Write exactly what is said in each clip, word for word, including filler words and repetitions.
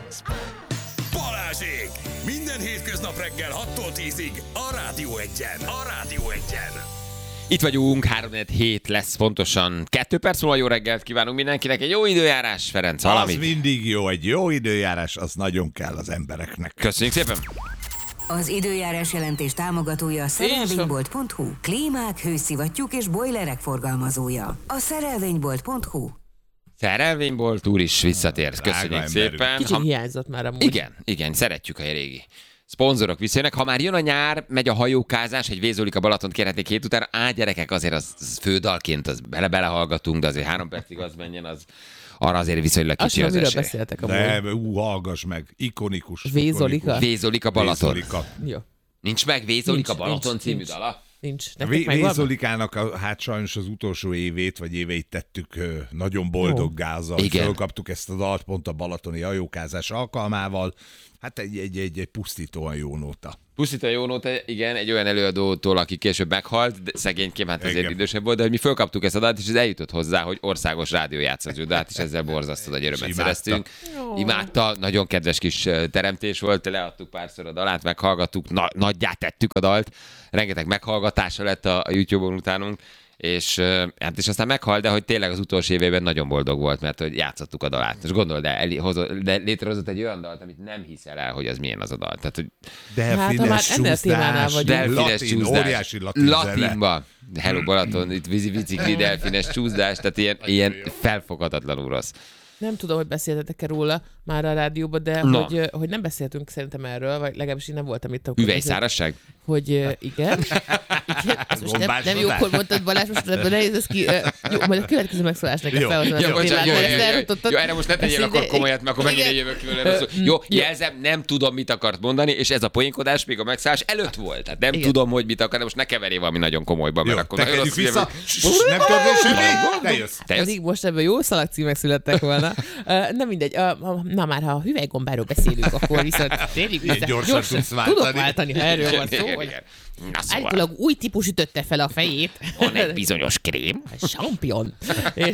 Balázsék! Minden hétköznap reggel hattól tízig a Rádió Egyen. A Rádió Egyen. Itt vagyunk, három hét lesz pontosan. Kettő perc múlva jó reggelt kívánunk mindenkinek. Egy jó időjárás, Ferenc, valami. Az mindig jó, egy jó időjárás, az nagyon kell az embereknek. Köszönjük szépen. Az időjárás jelentés támogatója a szerelvénybolt pont hu. Klímák, hőszivattyúk és bojlerek forgalmazója. A szerelvénybolt pont hu. Szerelvénybolt úr is visszatért. Köszönjük szépen. Kicsit Ha... hiányzott már amúgy. Igen, igen, szeretjük a régi szponzorok visszajönnek. Ha már jön a nyár, megy a hajókázás, egy Vézolika Balatont kérhetnék hét után. Á, gyerekek, azért az, az fődalként, az bele-belehallgatunk, de azért három percig az menjen, az arra azért viszonylag kicsi az esély. beszéltek amúgy. De, ú, hallgass meg, ikonikus. Vézolika? Vézolika Balaton. Vézolika. Jó. Nincs meg Vézolika Nincs, Balaton nincs, című nincs. dala? Nincs. A Nektek Vé- megvan? Vézolikának a, hát sajnos az utolsó évét, vagy éveit tettük ö, nagyon boldoggá azzal. Igen. Fölkaptuk ezt a dalt pont a balatoni hajókázás alkalmával. Hát egy, egy, egy, egy pusztítóan jó nóta. Pusztítóan jó nóta, igen, egy olyan előadótól, aki később meghalt, de szegénykém, hát azért Igen. idősebb volt, de hogy mi fölkaptuk ezt a dalt, és ez eljutott hozzá, hogy országos rádió játszató dalt, és ezzel borzasztó nagy örömet imádta. szereztünk. Imádta, nagyon kedves kis teremtés volt, leadtuk párszor a dalát, meghallgattuk, na- nagyját tettük a dalt, rengeteg meghallgatása lett a, a YouTube-on utánunk, és, hát és aztán meghalt, de hogy tényleg az utolsó évében nagyon boldog volt, mert hogy játszottuk a dalát. És gondold, de, el, hozott, de létrehozott egy olyan dalt, amit nem hiszel el, hogy az milyen az a dal. Tehát, hogy Hát, ha már ennél témánál vagyunk. delfines latin, csúszdás. óriási latin zene. Latinba. Hello Balaton, itt vízi bicikli, delfines csúszdás, tehát ilyen, ilyen felfoghatatlanul rossz. Nem tudom, hogy beszéltetek-e róla már a rádióban, de Na. hogy, hogy nem beszéltünk szerintem erről, vagy legalábbis én nem voltam itt. akkor- Üvelyszárasság? Hogy uh, igen. igen. Ezt most nem, nem Gombásodás. jókor mondtad, Balázs, most ebből nehéz ez ki. Uh, jó, majd a következő megszólásnak Jó. kell felhoznom Ja, ezt a bocsánat, témát, jó, mert jó, ezt jó, jó. elrontottad. Jó, erre most ne tegyél Ezt akkor ide- komolyat, mert akkor megint Igen. jövök különre. Jó, jelzem, nem tudom, mit akart mondani, és ez a poénkodás még a megszállás előtt volt. Tehát nem Igen. tudom, hogy mit akar, de most ne keverjél valami nagyon komolyba, mert Jó, akkor nagyon tekerjük rossz vissza. figyelmet- Ssss, Nem tudod semmi? Te jössz. Te jössz? Pedig most ebből jó szalagcímek születtek volna. Uh, na mindegy, uh, uh, na már ha a hüvelygombáról beszélünk, akkor viszont térjük vissza. Gyorsan tudsz váltani. Tudok váltani, ha erről van szó. Igen, hogy igen. Na szóval, Állítólag új típus ütötte fel a fejét. van egy bizonyos krém. Champion. És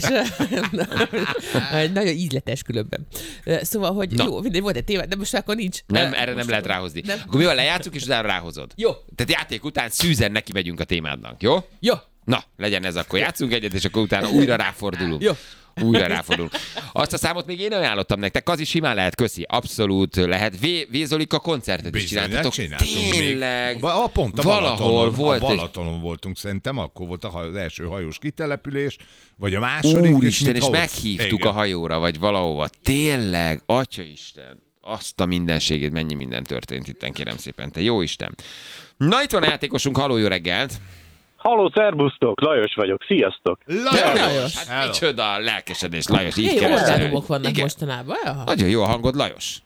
uh, egy nagyon ízletes különben. Uh, Szóval, hogy Na. jó, mindegy, volt egy téma, de most akkor nincs. Nem, Uh, erre nem most lehet ráhozni. Nem. Akkor mi van, lejátszuk, és utána ráhozod. Jó. Tehát játék után szűzen neki megyünk a témádnak, jó? Jó. Na, legyen ez, akkor játszunk egyet, és akkor utána újra ráfordulunk. Jó. Újra ráfordulunk. Azt a számot még én ajánlottam nektek, Kazi simán lehet, köszi. Abszolút lehet. V- Vézolika koncertet is Bizony, csináltatok. csináltunk Tényleg. még. Va- A pont a Valahol Balatonon, volt a egy- Balatonon voltunk szerintem, akkor volt a haj- az első hajós kitelepülés, vagy a második. Úristen, és mintha ott- meghívtuk igen. a hajóra, vagy valahova. Tényleg, atyaisten. Azt a mindenségét, mennyi minden történt itten, kérem szépen. Te jó Isten. Na, itt van a játékosunk, halló, jó reggelt. Halló, szervusztok, Lajos vagyok, sziasztok! Lajos! Lajos. Hát Hello. micsoda lelkesedés, Lajos, így Jó keresel. orgánumok vannak Igen. mostanában. Jaha. Nagyon jó a hangod, Lajos.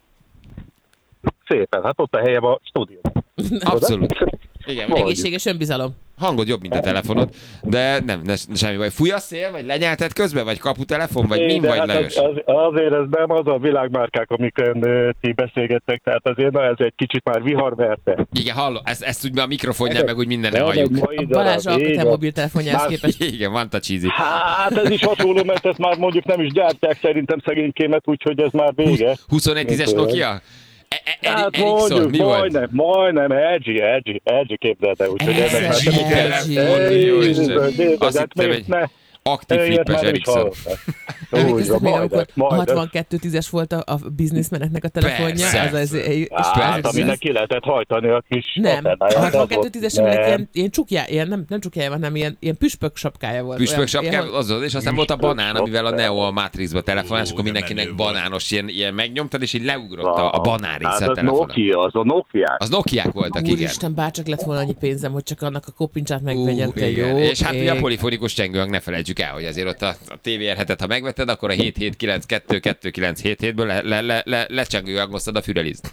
Szépen, hát ott a helyem a stúdióban. Abszolút. Igen, Vagy. Egészséges önbizalom. hangod jobb, mint a telefonod, de nem, ne, semmi baj. Fúj a szél, vagy lenyelted közben, vagy kaputelefon, vagy mi de vagy, hát Lajos? az, az, azért ez nem az a világmárkák, amiken ö, ti beszélgettek, tehát azért na, ez egy kicsit már viharverte. Igen, hallom, ezt, ezt úgy a mikrofonján, meg úgy mindenre halljuk. A Balázs alkotás mobiltelefonjához Már- képest. Igen, van a cheesy. Hát ez is hasonló, mert ezt már mondjuk nem is gyártják szerintem szegénykémet, úgyhogy ez már vége. huszonegy tízes Nokia? E- e- Hát Eri- Ericsson, mondjuk, mi volt? majdnem, majdnem, Edgy, Edgy, Edgy képzelte, úgyhogy Ez ennek már az nem Edgy. Ej, Jó Isten. Jézus, Jézus, Azt hát hittem, miért egy ne? aktív Ilyet flippes már nem is Ericsson. hallottam. Emlékeztek még, Majdnem, amikor a majdnem. hatvankettő tízes volt a, a bizniszmeneknek a telefonja? Persze. Az, az, az, Hát, aminek ki lehetett hajtani a kis nem, a antennáját, az hatvankettő volt. tízes Nem. ilyen, ilyen csukjá, ilyen, nem, nem csukjája, hanem ilyen, ilyen püspök sapkája volt. Püspök Olyan- sapkám, ilyen- az az, és aztán volt a banán, amivel a Neo a Matrixba telefonál, és Ó, akkor de mindenkinek menő volt. banános ilyen, ilyen megnyomtad, és így leugrott a, a banán része Hát a az telefonon. Nokia, az a Nokia. Az Nokiák voltak, igen. Úristen, bárcsak lett volna annyi pénzem, hogy csak annak a kopincsát megvegyem, te igen. jó. És hát ugye a ég. polifonikus csengőhang, ne felejtsük el, hogy azért ott a, a té vé er hetet, ha megvetted, akkor a hét hét kilenc kettő kettő kilenc hét hétből le, le, le, le, lecsengőhangoztad a fürelizt.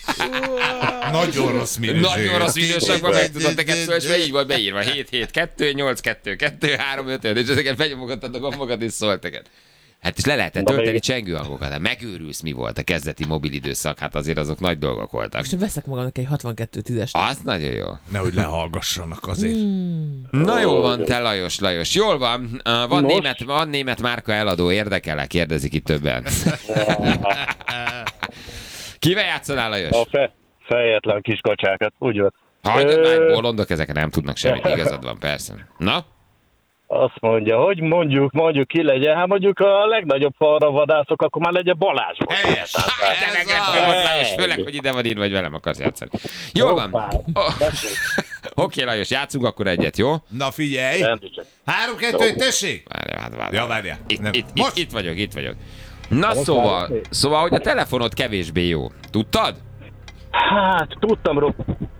Nagyon rossz minőség. Nagyon rossz minőségben meg tudod neked szólni, és így volt beírva. hét hét kettő nyolc kettő kettő három öt öt, és ezeket benyomogattad a gombokat, és szólt neked. Hát és le lehetett Na, tölteni még- csengőhangokat. Hát megőrülsz, mi volt a kezdeti mobil időszak. Hát azért azok nagy dolgok voltak. Most veszek magamnak egy hatvankettő tízest. Az nagyon jó. Nehogy lehallgassanak azért. Na jó van, te Lajos, Lajos. Jól van. Uh, van, Nos. német, van német márka eladó, érdekel-e? Kérdezik itt többen. Kivel játszanál, Lajos? A fe, fejetlen kiskacsákat, úgy van. Hagyjad Ö, már, bolondok, ezek nem tudnak semmit, igazad van, persze. Na? Azt mondja, hogy mondjuk, mondjuk ki legyen, hát mondjuk a legnagyobb falra vadászok, akkor már legyen Balázs. Helyes! Lajos, főleg, hogy ide vagy, én vagy velem akarsz játszani. Jól van. Oké, Lajos, játszunk akkor egyet, jó? Na figyelj! Rendesen. Három, kettő, tessék! Várjál, várjál, várjál. Ja, várjál. Itt, Nem. itt, Most? itt, itt vagyok, itt vagyok. Na szóval, szóval, hogy a telefonod kevésbé jó. Tudtad? Hát, tudtam, Rob.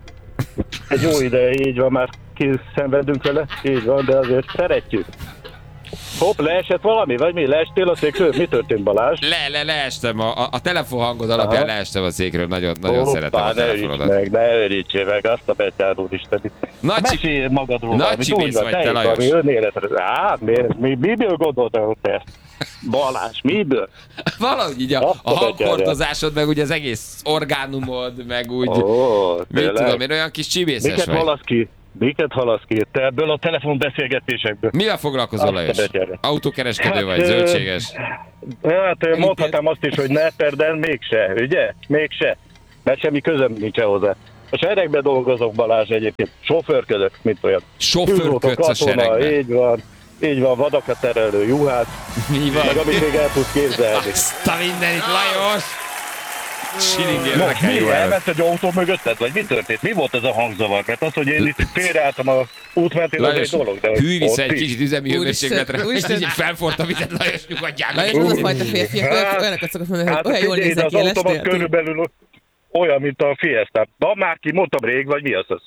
Egy jó ideje, így van, már kiszenvedünk vele, így van, de azért szeretjük. Hopp, leesett valami, vagy mi? Leestél a székről? Mi történt, Balázs? Le, le, leestem. A, a, a telefonhangod alapján Aha. leestem a székről. Nagyon, nagyon Hoppá, szeretem a ne öríts telefonodat. meg, ne öríts meg, azt a betyár úristen. Nagy csi- Mesélj magadról. Nagy valamit, csibész úgy van, vagy te, is Lajos. valami önéletre. Á, mi, mi, miből gondoltad te? Balázs, miből? Valahogy így a, Azt a a hangkordozásod, meg ugye az egész orgánumod, meg úgy, Ó, mit tényleg? tudom én, olyan kis csibészes Miket vagy. hallasz ki? Miket hallasz ki? Te ebből a telefonbeszélgetésekből. Mivel foglalkozol, Azt a Lajos? betyárja. Autókereskedő Hát, vagy, ö, zöldséges? Hát mondhatnám azt is, hogy neper, de mégse, ugye? Mégse. Mert semmi közöm nincs hozzá. A seregbe dolgozok, Balázs, egyébként. Sofőrködök, mint olyan. Sofőrködsz a Katona, seregbe. így van. Így van, vadakat terelő juhász, Mi van? meg amit még el tudsz képzelni. Azt a mindenit, Lajos! Silingérnek Most kell mi? jó el. Elvett egy autó mögötted, vagy mi történt? Mi volt ez a hangzavar? Mert az, hogy én itt félreálltam a út mentén, az egy Lajos, dolog. De hogy hűj vissza ott egy is. kicsit üzemi Úristen, hőmérsékletre, és úristen. így felforrt a vizet, Lajos, nyugodjál meg. Lajos az a fajta férfiak, Hát, olyanok- olyanokat szokott mondani, hogy Hát olyan jól figyelj, de néznek az ki, automat lestél. körülbelül olyan, mint a Fiesta. Na már ki, mondtam rég, vagy mi az az?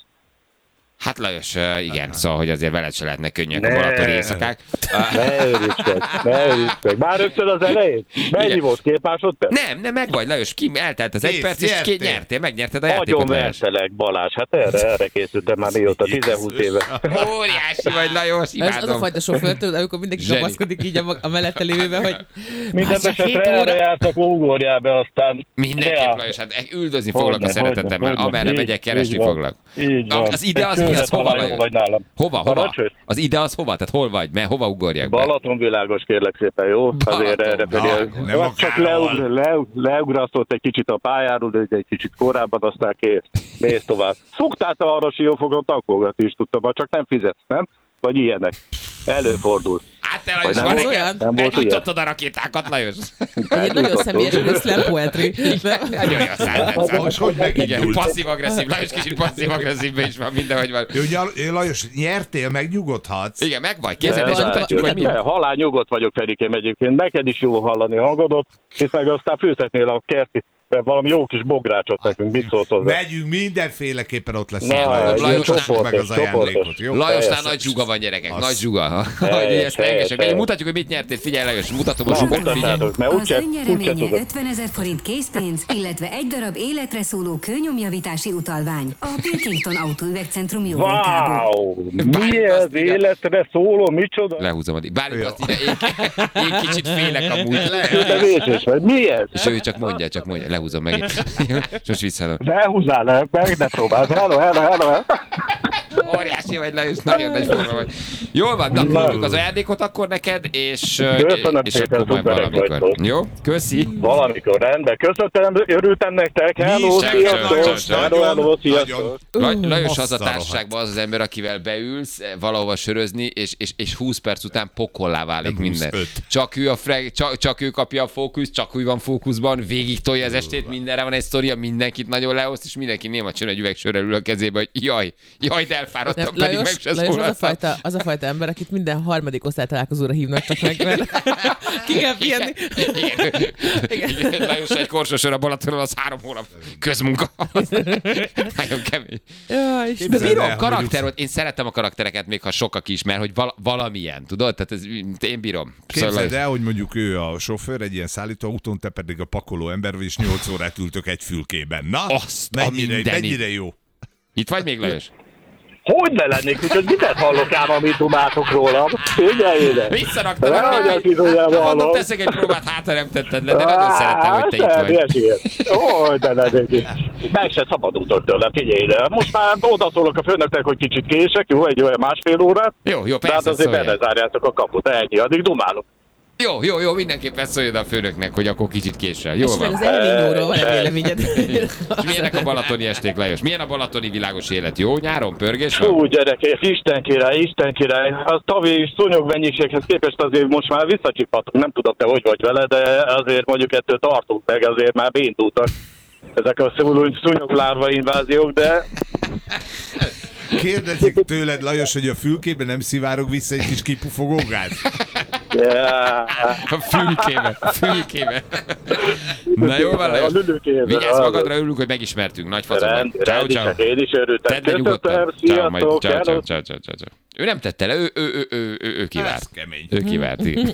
Hát Lajos, uh, igen, szóval, hogy azért veled se lehetnek könnyek a Ne. balatoni éjszakák. Uh, Ne örülj meg, ne örülj meg. Már rögtön az elején? Mennyi Igen. volt? Két másodperc? nem, nem, meg vagy, Lajos, ki eltelt az egy Kész, perc, és nyertél. két nyertél, megnyerted a Nagyon játékot, Lajos. vertelek, Balázs. Hát erre, erre készültem már mióta, tizenhúsz éve. Óriási vagy, Lajos, Ez az a imádom. fajta sofőr, tudod, amikor mindenki Zseni. kapaszkodik így a, mag- a mellette lévőbe, hogy Minden már csak esetre hét óra. erre jártak, ugorjál be, aztán... Mindenképp, Ja. Lajos, hát üldözni foglak a Hogyne, szeretetemmel, hogyne, hogyne. amerre Így- megyek, keresni így van. foglak. Így van. Az ide az Egy mi, az követ hova, talán jó Lajos? vagy nálam. Hova, hova? Parancsolj? Az ide az hova? Tehát hol vagy? Mert hova ugorjak be? Balaton világos, kérlek szépen, jó? Azért Balaton, erre pedig... Balaton, nem a Csak Károl. leugr, le, leugrasztott egy kicsit a pályáról, de egy kicsit korábban, aztán kész. Mész tovább. Szoktál te arra siófogon tankolgatni is tudtam, csak nem fizetsz, nem? Vagy ilyenek. Előfordul. Hát te, Vagy Lajos, nem van volt neked? olyan? Nem volt Megnyitottad a rakétákat, Lajos? egy nagyon személyes, hogy slam poetry. Nagyon jó szállítás. Most hogy Igen, megindult? passzív-agresszív, Lajos kicsit passzív-agresszívben is van, mindenhogy van. Jó, Ugye, Lajos, nyertél, megnyugodhatsz. Igen, meg vagy, kézed, és Ne, mutatjuk, hogy mi. ne, halál nyugodt vagyok, Ferikém, egyébként. Neked is jó hallani a hangodot, és meg aztán főzhetnél a kerti, valami jó kis bográcsot nekünk, mit szólsz hozzá? Megyünk, mindenféleképpen ott lesz. Na, Lajos, Lajos, mutassuk meg az csoportos, ajándékot, jó? Lajosnál Persze. nagy zsuga van, gyerekek, Az- nagy zsuga. Hogy Helyes, ezt helyes, rengesek. helyes. Mutatjuk, hogy mit nyertél. Figyelj, Lajos, mutatom a Na, zsugot, figyelj. mutassátok, mert Az úgyse, úgyse önnyereménye tudod. ötvenezer forint készpénz, illetve egy darab életre szóló kőnyomjavítási utalvány a Pilkington Autóüvegcentrum jóvoltából. Wow! Mi ez életre szóló, micsoda? Lehúzom addig. Bármit azt ide, én, én kicsit félek amúgy. De vésés vagy, mi ez? És ő csak mondja, csak mondja, lehúzom meg. És most visszaadom. Ne húzzál le, meg ne próbáld. Hello, hello, hello. Óriási vagy, Lajos, nagyon nagy forma vagy. Jól van, na, küldjük az ajándékot akkor neked, és, Köszönöm és szépen, akkor majd szuperek valamikor. vagytok. Jó? Köszi. Valamikor, rendben. Köszönöm, örültem nektek. Hello, is, sziasztok. nagyon, Hello, hello, sziasztok. nagyon. Laj, Ú, Lajos az a bassza társaságban az az ember, akivel beülsz eh, valahova sörözni, és, és, és húsz perc után pokollá válik Nem minden. huszonöt. Csak ő, a freg, csak, csak ő kapja a fókusz, csak ő van fókuszban, végig tolja az estét, mindenre van egy sztoria, mindenkit nagyon leoszt, és mindenki néma csinál egy üveg sörrel ül a kezébe, hogy jaj, jaj, de elfáradtam, Nem, pedig meg Lajos, se Lajos az, a szólaltam. fajta, az a fajta ember, akit minden harmadik osztálytalálkozóra hívnak csak meg, mert ki kell pihenni. Igen, igen. Igen. Lajos egy korsósor a Balatonon, az három hónap közmunka. Nagyon kemény. Jaj, De Istenem. bírom el, hogy karakter volt, én szeretem a karaktereket, még ha sokak is, mert hogy val- valamilyen, tudod? Tehát ez, én bírom. Képzeld el, hogy mondjuk ő a sofőr, egy ilyen szállítóautón, te pedig a pakoló ember vagy, és nyolc órát ültök egy fülkében. Na, Azt a mennyire, mindenit. mennyire jó. Itt vagy még, Lajos? Hogy ne lennék, úgyhogy mindent hallok ám, amit dumáltok rólam. Figyelj ide! Visszaraktam, Nehogy hogy az izójában mondom, hallom. teszek egy próbát, hátra nem tetted le, de nagyon szerettem, hogy te itt Hát, vagy. hülyeség. Ó, de ne, de, de. Meg se szabadultok tőle, figyelj ide. Most már odaszólok a főnöknek, hogy kicsit kések, jó, egy olyan másfél órát. Jó, jó, De hát persze, azért szóljál. benne zárjátok a kaput, ennyi, addig dumálok. Jó, jó, jó, mindenképpen szóljon a főnöknek, hogy akkor kicsit késsel. Jó És meg van. az Elvinyóról van egy véleményed. És milyenek a balatoni esték, Lajos? Milyen a balatoni világos élet? Jó nyáron? Pörgés van? Hú, gyerekek, Isten király, Isten király. A tavi szúnyogmennyiséghez képest azért most már visszacsiphatunk. Nem tudom, te hogy vagy vele, de azért mondjuk ettől tartunk meg, azért már bénultak ezek a szúnyoglárva inváziók, de... Kérdezik tőled, Lajos, hogy a fülkében nem szivárog vissza egy kis kipufogó gáz? Yeah. A fülkébe, a fülkébe. Na jó van, Lajos. Vigyázz magadra, örülünk, hogy megismertünk. Nagy facon vagy. Ciao, ciao. Én is örültem. Tedd le nyugodtan. Ciao, majd Sziasztok, ciao, ciao, ciao, ciao, ciao. Ő nem tette le, ő, ő, ő, ő, ő, ő kivárt. Ez kemény. Ő kivárt, igen.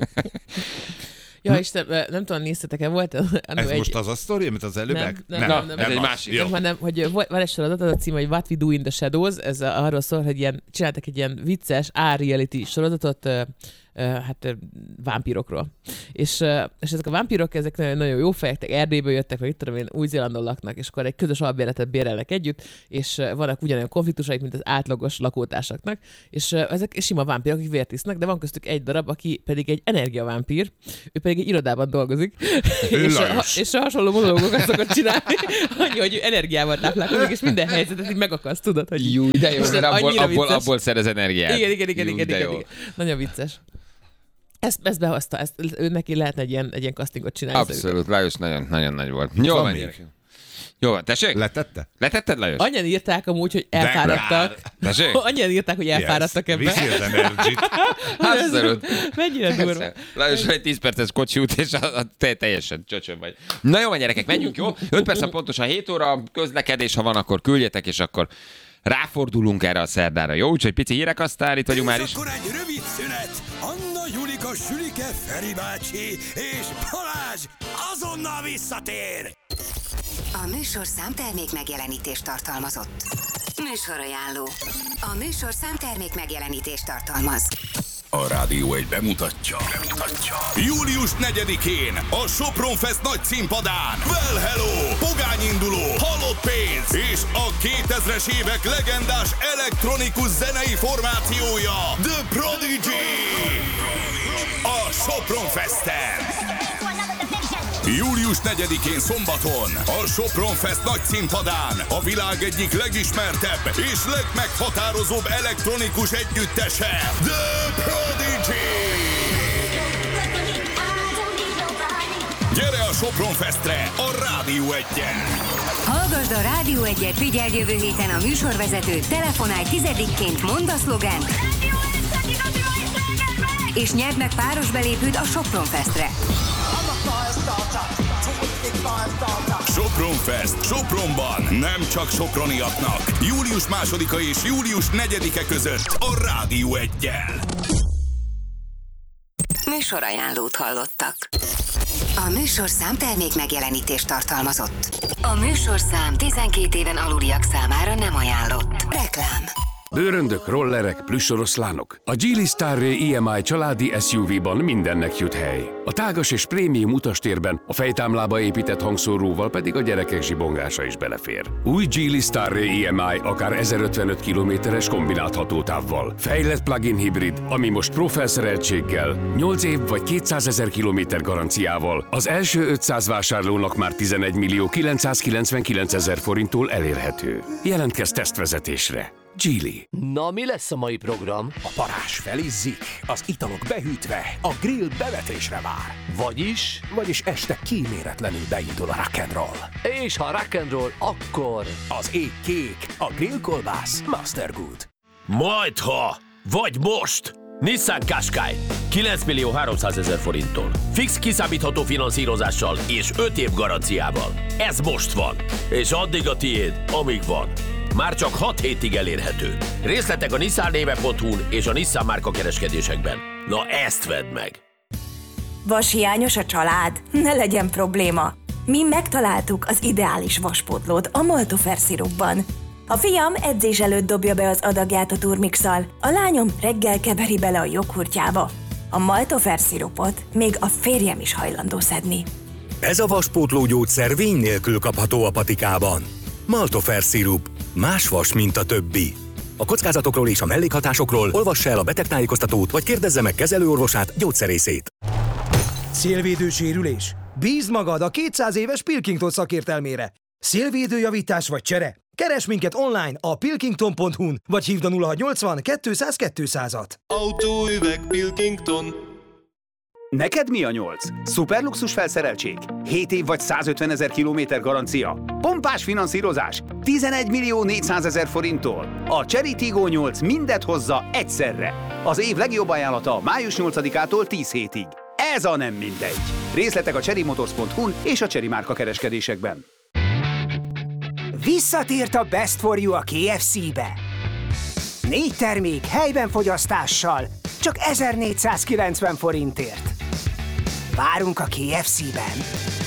Ja, Isten, nem tudom, néztetek-e, volt Ez egy... most az a sztori, amit az előbbek? Nem, nem, Na, nem, nem, ez egy nem, másik. Jó. nem, hanem, hogy volt- van egy sorozat, az a cím, hogy What We Do in the Shadows, ez a- arról szól, hogy ilyen, csináltak egy ilyen vicces A-reality sorozatot, ö, ö, hát ö, vámpírokról. És, ö, és ezek a vámpírok, ezek nagyon, nagyon jó fejek, Erdélyből jöttek, vagy itt tudom én, Új-Zélandon laknak, és akkor egy közös albérletet bérelnek együtt, és ö, vannak ugyanolyan konfliktusaik, mint az átlagos lakótársaknak, és ö, ezek sima vámpírok, akik vért isznak, de van köztük egy darab, aki pedig egy energiavámpír, ő pedig egy irodában dolgozik, és, Lajos. és hasonló monológokat szokott csinálni, annyi, hogy ő energiával táplálkozik, és minden helyzetet így megakaszt, tudod, hogy... Jú, de jó, Most mert ez abból, annyira abból, vicces. abból szerez energiát. Igen, igen, igen, Jú, igen, de igen, jó. igen. Nagyon vicces. Ezt, ezt behozta, ezt, ő neki lehetne egy ilyen, egy ilyen castingot csinálni. Abszolút, Lajos nagyon, nagyon nagy volt. Jó Van van, még. gyerekek. Jó van, tessék? Letette? Letetted, Lajos? Annyian írták amúgy, hogy elfáradtak. Tessék? Annyian írták, hogy elfáradtak Yes. ebben. Viszi az energit. Abszolút. Mennyire durva. Persze. Lajos, egy tíz perces kocsi út, és a, a, te teljesen csöcsön vagy. Na jó van, gyerekek, menjünk, jó? öt perc pontosan hét óra, közlekedés, ha van, akkor küldjetek, és akkor ráfordulunk erre a szerdára, jó? Úgyhogy pici hírek, aztán itt vagyunk már is. Akkor egy rövid szünet. Anna, Julika, Sülike, Feri bácsi és Balázs azonnal visszatér. A műsorszám termék megjelenítést tartalmazott. Műsorajánló. A műsorszám termék megjelenítést tartalmaz. A Rádió egy bemutatja. bemutatja. Július negyedikén a Sopron Fest nagy színpadán Well Hello, pogányinduló, halott pénz és a kétezres évek legendás elektronikus zenei formációja The Prodigy. A Sopron Festen. Július negyedikén szombaton a Sopron Fest nagy színpadán a világ egyik legismertebb és legmeghatározóbb elektronikus együttese The Prodigy! Gyere a Sopron Festre a Rádió egyen! Hallgasd a Rádió egyet, figyeld jövő héten a műsorvezetőt, telefonálj tizedikként, mondd a szlogent, és nyerd meg páros belépőt a Sopron Festre. Sopron Fest Sopronban nem csak soproniaknak. Július másodika és július negyedike között a Rádió egyen. Műsorajánlót hallottak. A műsorszám termék megjelenítést tartalmazott. A műsorszám tizenkét éven aluliak számára nem ajánlott. Reklám. Bőröndök, rollerek, plüssoroszlánok. A Geely Starray i em i családi es u vé-ban mindennek jut hely. A tágas és prémium utastérben a fejtámlába épített hangszóróval pedig a gyerekek zsibongása is belefér. Új Geely Starray i em i akár ezerötvenöt kilométeres kombinált hatótávval. Fejlett plug-in hibrid, ami most Pro felszereltséggel, nyolc év vagy kétszázezer kilométer garanciával az első ötszáz vásárlónak már tizenegy millió kilencszázkilencvenkilencezer forinttól elérhető. Jelentkezz tesztvezetésre. Geely. Na, mi lesz a mai program? A parázs felizzik, az italok behűtve, a grill bevetésre vár. Vagyis? Vagyis este kíméletlenül beindul a rock'n'roll. És ha rock'n'roll, akkor... Az ég kék, a grillkolbász Master Good. Majdha, vagy most! Nissan Qashqai kilenc millió háromszázezer forinttól. Fix kiszámítható finanszírozással és öt év garanciával. Ez most van, és addig a tiéd, amíg van. Már csak hat hétig elérhető. Részletek a nissan néve pont hu-n és a Nissan márka kereskedésekben. Na ezt vedd meg! Vashiányos a család? Ne legyen probléma. Mi megtaláltuk az ideális vaspótlót a Maltofer szirupban. A fiam edzés előtt dobja be az adagját a turmixal, a lányom reggel keveri bele a joghurtjába. A Maltofer szirupot még a férjem is hajlandó szedni. Ez a vaspótló gyógyszer vény nélkül kapható a patikában. Maltofer szirup. Más vas, mint a többi. A kockázatokról és a mellékhatásokról olvassa el a betegtájékoztatót, vagy kérdezze meg kezelőorvosát, gyógyszerészét. Szélvédő sérülés? Bízd magad a kétszáz éves Pilkington szakértelmére. Szélvédőjavítás vagy csere? Keres minket online a pilkington pont hu-n, vagy hívd a nulla hatszáznyolcvan kétszáz kétszázat. Autóüveg Pilkington. Neked mi a nyolc? Szuperluxus felszereltség? hét év vagy százötvenezer kilométer garancia? Pompás finanszírozás? tizenegy millió négyszázezer forinttól? A Chery Tiggo nyolc mindet hozza egyszerre. Az év legjobb ajánlata május nyolcadikától tíz hétig. Ez a nem mindegy. Részletek a chery motors pont hu-n és a Chery márka kereskedésekben. Visszatért a Best for You a ká ef cé-be. Négy termék helyben fogyasztással, csak ezernégyszázkilencven forintért. Várunk a ká ef cé-ben.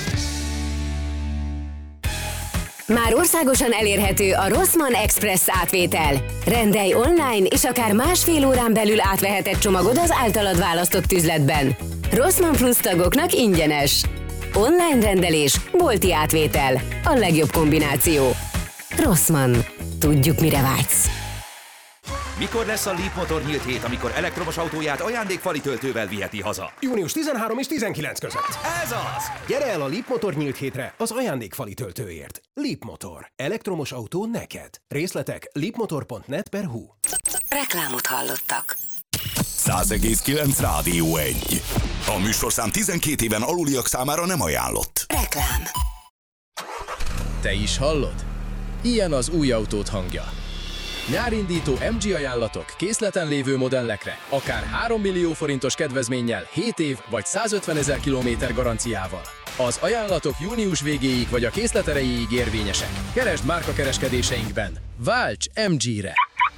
Már országosan elérhető a Rossmann Express átvétel. Rendelj online, és akár másfél órán belül átveheted csomagod az általad választott üzletben. Rossmann Plus tagoknak ingyenes. Online rendelés, bolti átvétel. A legjobb kombináció. Rossmann. Tudjuk, mire vágysz. Mikor lesz a Leap Motor nyílt hét, amikor elektromos autóját ajándékfali töltővel viheti haza? június tizenharmadika és tizenkilencedike között. Ez az! Gyere el a Leap Motor nyílt hétre az ajándékfali töltőért. Leap Motor. Elektromos autó neked. Részletek leapmotor pont net per hu. Reklámot hallottak. száz egész kilenc Rádió egy. A műsorszám tizenkét éven aluliak számára nem ajánlott. Reklám. Te is hallod? Ilyen az új autód hangja. Nyárindító em gé ajánlatok készleten lévő modellekre, akár három millió forintos kedvezménnyel, hét év vagy százötvenezer kilométer garanciával. Az ajánlatok június végéig vagy a készlet erejéig érvényesek. Keresd márkakereskedéseinkben. Válts em gére!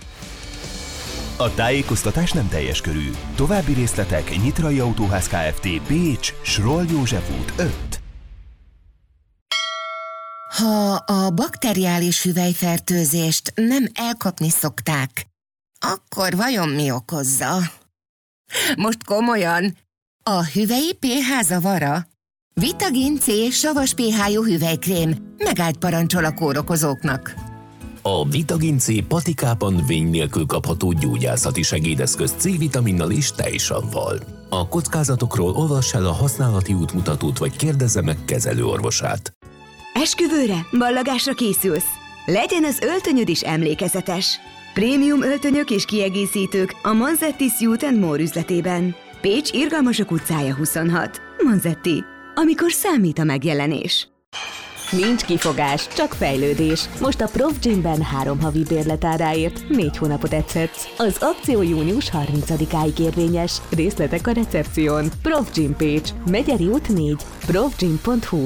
A tájékoztatás nem teljes körű. További részletek Nyitrai Autóház Kft. Pécs, Sroll József út öt. Ha a bakteriális hüvelyfertőzést nem elkapni szokták, akkor vajon mi okozza? Most komolyan, a hüvelyi pé há zavara? Vitagin C savas pé há-jú hüvelykrém megállt parancsol a kórokozóknak. A Vitagin C patikában vény nélkül kapható gyógyászati segédeszköz C-vitaminnal és tejsavval. A kockázatokról olvass el a használati útmutatót, vagy kérdezze meg kezelőorvosát. Esküvőre, ballagásra készülsz? Legyen az öltönyöd is emlékezetes. Prémium öltönyök és kiegészítők a Manzetti Suit and More üzletében. Pécs Irgalmasok utcája huszonhat. Manzetti. Amikor számít a megjelenés. Nincs kifogás, csak fejlődés. Most a Prof Gymben három havi bérletáráért négy hónapot edzetsz. Az akció június harmincadikáig érvényes. Részletek a recepción. Prof Gym Pécs. Megyeri út négy. profgym pont hu.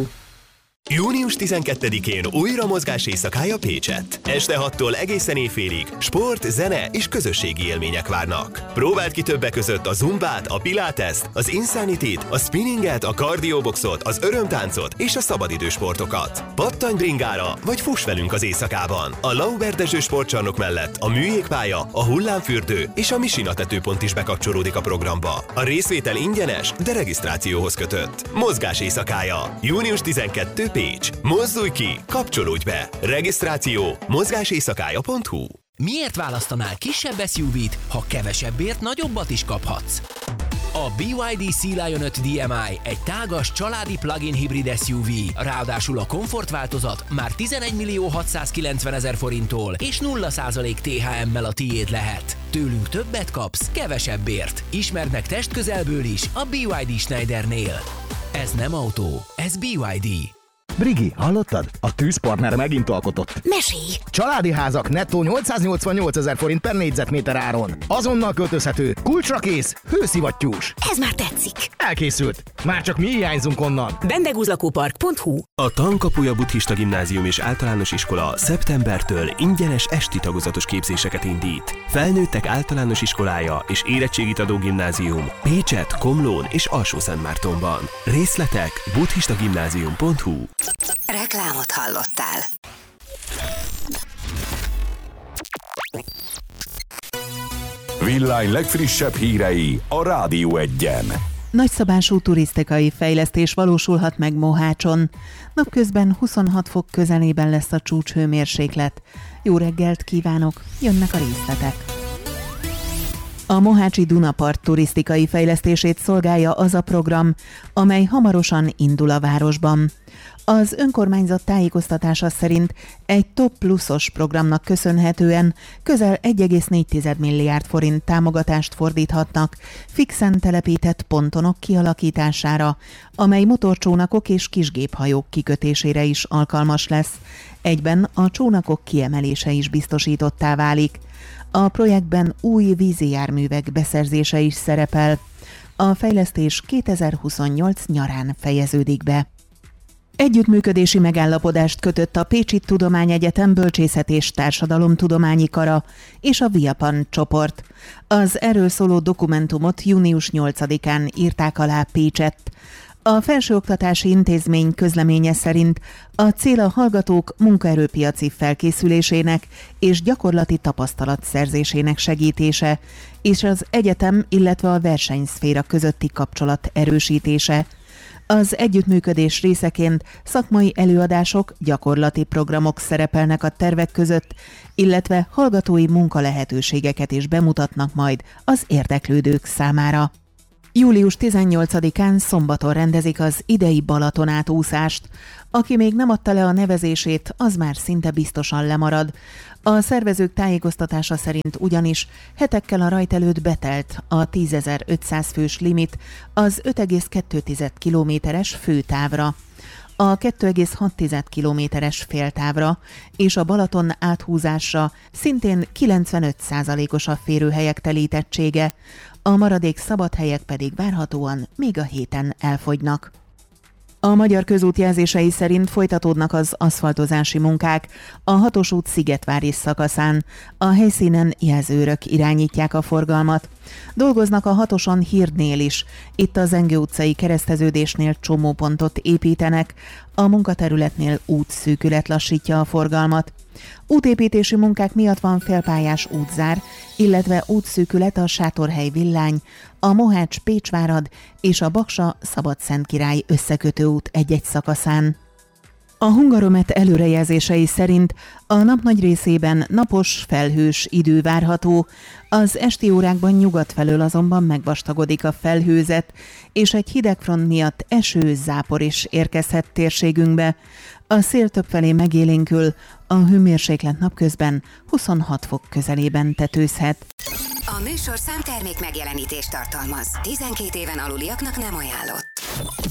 június tizenkettedikén újra mozgás éjszakája Pécsett. Este hattól egészen éjfélig sport, zene és közösségi élmények várnak. Próbáld ki többek között a zumbát, a piláteszt, az insanityt, a spinninget, a kardioboxot, az örömtáncot és a szabadidős sportokat. Pattanj bringára, vagy fuss velünk az éjszakában. A Lauberdezső sportcsarnok mellett a műjégpálya, a hullámfürdő és a Misina tetőpont is bekapcsolódik a programba. A részvétel ingyenes, de regisztrációhoz kötött. Mozgás éjszakája. június tizenkettedike Pécs. Mozdulj ki, kapcsolódj be. Regisztráció mozgáséjszakája pont hu. Miért választanál kisebb es u vét, ha kevesebbért nagyobbat is kaphatsz? A bé ipszilon dé Sea Lion öt dé em i egy tágas, családi plug-in hibrid es u vé. Ráadásul a komfortváltozat már tizenegy millió hatszázkilencvenezer forinttól és nulla százalék té há emmel a tiéd lehet. Tőlünk többet kapsz, kevesebbért. Ismerd meg testközelből is a bé ipszilon dé Schneidernél. Ez nem autó, ez bé ipszilon dé. Brigi, hallottad? A tűzpartner megint alkotott. Mesélj! Családi házak nettó nyolcszáznyolcvannyolcezer forint per négyzetméter áron. Azonnal költözhető, kulcsra kész, hőszivattyús. Ez már tetszik. Elkészült. Már csak mi hiányzunk onnan. bendegúzlakópark pont hu. A Tankapuja Buddhista Gimnázium és Általános Iskola szeptembertől ingyenes esti tagozatos képzéseket indít. Felnőttek általános iskolája és érettségit adó gimnázium Pécsett, Komlón és Alsó-Szentmártonban. Részletek buddhistagimnázium pont hu. Reklámot hallottál. Villány legfrissebb hírei a Rádió egyen. Nagyszabású turisztikai fejlesztés valósulhat meg Mohácson. Napközben huszonhat fok közelében lesz a csúcshőmérséklet. Jó reggelt kívánok, jönnek a részletek. A mohácsi Dunapart turisztikai fejlesztését szolgálja az a program, amely hamarosan indul a városban. Az önkormányzat tájékoztatása szerint egy top pluszos programnak köszönhetően közel egy egész négy milliárd forint támogatást fordíthatnak fixen telepített pontonok kialakítására, amely motorcsónakok és kisgéphajók kikötésére is alkalmas lesz. Egyben a csónakok kiemelése is biztosítottá válik. A projektben új vízi járművek beszerzése is szerepel. A fejlesztés kétezer-huszonnyolc nyarán fejeződik be. Együttműködési megállapodást kötött a Pécsi Tudományegyetem Bölcsészet és Társadalomtudományi Kara és a Viapan csoport. Az erről szóló dokumentumot június nyolcadikán írták alá Pécsett. A felsőoktatási intézmény közleménye szerint a cél a hallgatók munkaerőpiaci felkészülésének és gyakorlati tapasztalat szerzésének segítése, és az egyetem, illetve a versenyszféra közötti kapcsolat erősítése. Az együttműködés részeként szakmai előadások, gyakorlati programok szerepelnek a tervek között, illetve hallgatói munkalehetőségeket is bemutatnak majd az érdeklődők számára. július tizennyolcadikán szombaton rendezik az idei Balatonátúszást. Aki még nem adta le a nevezését, az már szinte biztosan lemarad. A szervezők tájékoztatása szerint ugyanis hetekkel a rajt előtt betelt a tízezer-ötszáz fős limit az öt egész kettő kilométeres főtávra, a kettő egész hat kilométeres féltávra és a Balaton áthúzásra szintén kilencvenöt százalékos a férőhelyek telítettsége, a maradék szabad helyek pedig várhatóan még a héten elfogynak. A Magyar Közút jelzései szerint folytatódnak az aszfaltozási munkák a hatos út Szigetvári szakaszán. A helyszínen jelzőrök irányítják a forgalmat. Dolgoznak a hatoson Hirdnél is. Itt az Zengő utcai kereszteződésnél csomópontot építenek, a munkaterületnél útszűkület lassítja a forgalmat. Útépítési munkák miatt van félpályás útzár, illetve útszűkület a Sátorhely Villány, a Mohács-Pécsvárad és a Baksa-Szabadszentkirály összekötő út egy-egy szakaszán. A Hungaromet előrejelzései szerint a nap nagy részében napos, felhős idő várható, az esti órákban nyugat felől azonban megvastagodik a felhőzet, és egy hidegfront miatt eső, zápor is érkezhet térségünkbe. A szél többfelé megélénkül, a hőmérséklet napközben huszonhat fok közelében tetőzhet. A műsorszám termék megjelenítést tartalmaz. tizenkét éven aluliaknak nem ajánlott.